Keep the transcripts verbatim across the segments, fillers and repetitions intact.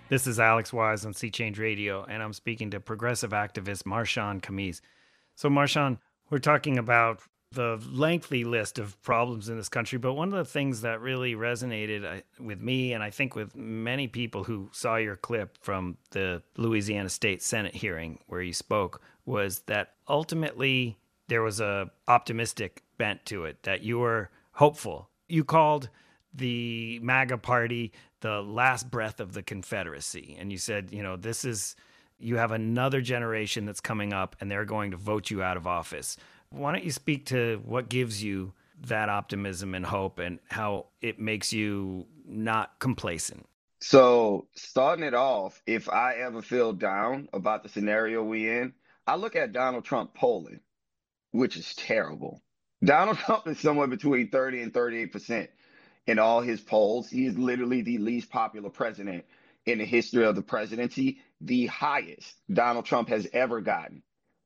This is Alex Wise on Sea Change Radio, and I'm speaking to progressive activist Marshawn Kamis. So, Marshawn, we're talking about the lengthy list of problems in this country, but one of the things that really resonated with me, and I think with many people who saw your clip from the Louisiana State Senate hearing where you spoke, was that ultimately there was a optimistic bent to it, that you were hopeful. You called the MAGA party the last breath of the Confederacy. And you said, you know, this is, you have another generation that's coming up and they're going to vote you out of office. Why don't you speak to what gives you that optimism and hope and how it makes you not complacent? So, starting it off, if I ever feel down about the scenario we in, I look at Donald Trump polling, which is terrible. Donald Trump is somewhere between thirty and thirty-eight percent in all his polls. He is literally the least popular president in the history of the presidency. The highest Donald Trump has ever gotten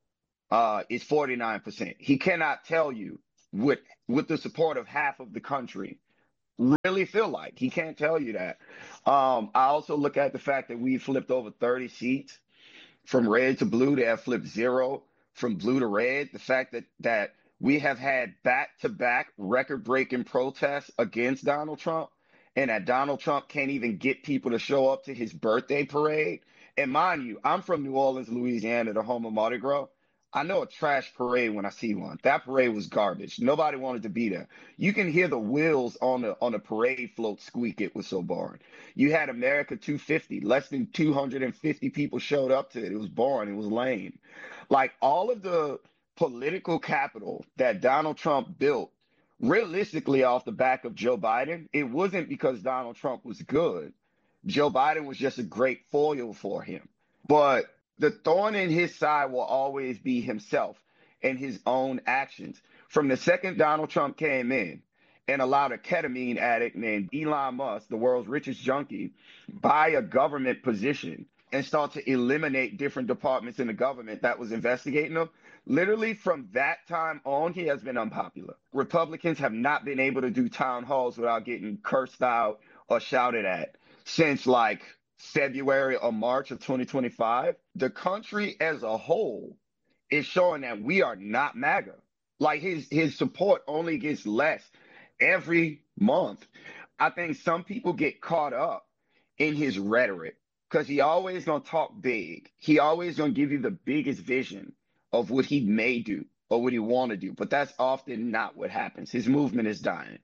uh, is forty-nine percent. He cannot tell you with with the support of half of the country really feel like. He can't tell you that. Um, I also look at the fact that we flipped over thirty seats from red to blue. They have flipped zero from blue to red. The fact that that we have had back-to-back record-breaking protests against Donald Trump, and that Donald Trump can't even get people to show up to his birthday parade. And mind you, I'm from New Orleans, Louisiana, the home of Mardi Gras. I know a trash parade when I see one. That parade was garbage. Nobody wanted to be there. You can hear the wheels on the on the parade float squeak. It was so boring. You had America two fifty. Less than two hundred fifty people showed up to it. It was boring. It was lame. Like all of the political capital that Donald Trump built realistically off the back of Joe Biden, it wasn't because Donald Trump was good. Joe Biden was just a great foil for him. But the thorn in his side will always be himself and his own actions. From the second Donald Trump came in and allowed a ketamine addict named Elon Musk, the world's richest junkie, buy a government position and start to eliminate different departments in the government that was investigating him. Literally from that time on, he has been unpopular. Republicans have not been able to do town halls without getting cursed out or shouted at since like February or March of twenty twenty-five. The country as a whole is showing that we are not MAGA. Like his his support only gets less every month. I think some people get caught up in his rhetoric because he always gonna talk big. He always gonna give you the biggest vision of what he may do or what he want to do. But that's often not what happens. His movement is dying.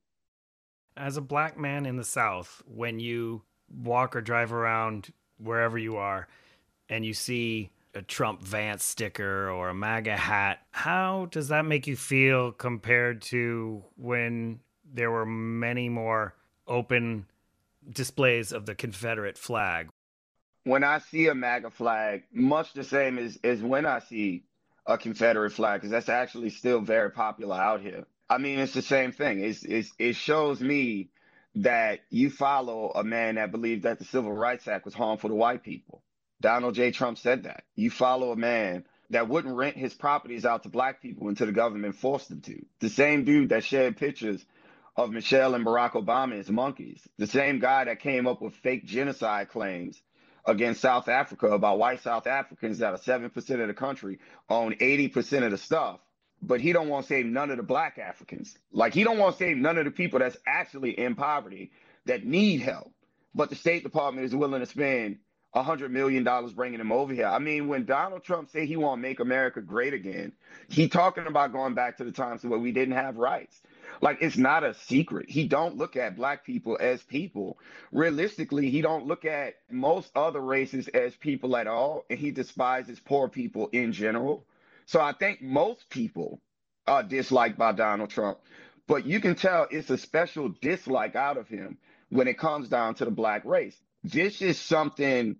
As a black man in the South, when you walk or drive around wherever you are and you see a Trump Vance sticker or a MAGA hat, how does that make you feel compared to when there were many more open displays of the Confederate flag? When I see a MAGA flag, much the same as, as when I see a Confederate flag, because that's actually still very popular out here. I mean, it's the same thing. It's, it's, it shows me that you follow a man that believed that the Civil Rights Act was harmful to white people. Donald J. Trump said that. You follow a man that wouldn't rent his properties out to black people until the government forced him to. The same dude that shared pictures of Michelle and Barack Obama as monkeys. The same guy that came up with fake genocide claims against South Africa about white South Africans that are seven percent of the country own eighty percent of the stuff. But he don't want to save none of the black Africans. Like he don't want to save none of the people that's actually in poverty that need help. But the State Department is willing to spend a hundred million dollars bringing him over here. I mean, when Donald Trump say he want to make America great again, he talking about going back to the times where we didn't have rights. Like it's not a secret. He don't look at black people as people. Realistically, he don't look at most other races as people at all, and he despises poor people in general. So I think most people are disliked by Donald Trump, but you can tell it's a special dislike out of him when it comes down to the black race. This is something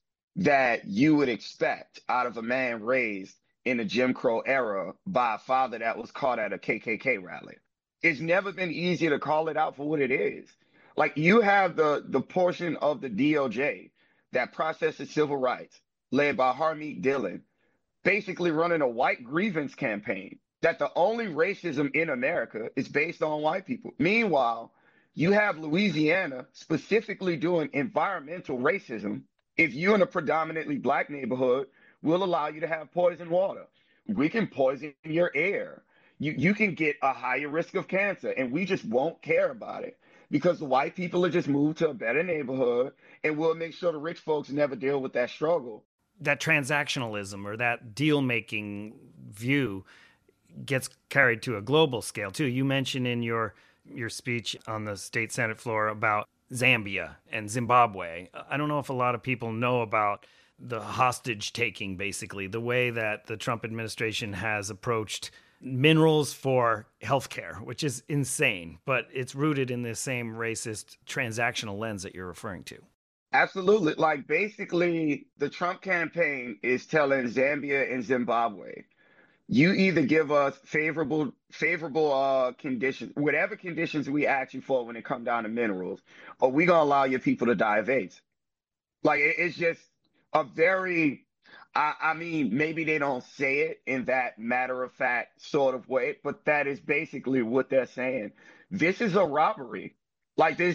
that you would expect out of a man raised in the Jim Crow era by a father that was caught at a K K K rally. It's never been easier to call it out for what it is. Like you have the the portion of the D O J that processes civil rights, led by Harmeet Dillon, basically running a white grievance campaign that the only racism in America is based on white people. Meanwhile, you have Louisiana specifically doing environmental racism If you're in a predominantly black neighborhood, we'll allow you to have poison water. We can poison your air. You you can get a higher risk of cancer, and we just won't care about it because the white people will just move to a better neighborhood, and we'll make sure the rich folks never deal with that struggle. That transactionalism or that deal making view gets carried to a global scale too. You mentioned in your your speech on the state senate floor about Zambia and Zimbabwe. I don't know if a lot of people know about the hostage taking, basically, the way that the Trump administration has approached minerals for healthcare, which is insane, but it's rooted in the same racist transactional lens that you're referring to. Absolutely. Like basically, the Trump campaign is telling Zambia and Zimbabwe, you either give us favorable favorable uh conditions, whatever conditions we ask you for when it come down to minerals, or we gonna allow your people to die of AIDS. Like it, it's just a very, I, I mean, maybe they don't say it in that matter of fact sort of way, but that is basically what they're saying. This is a robbery. Like this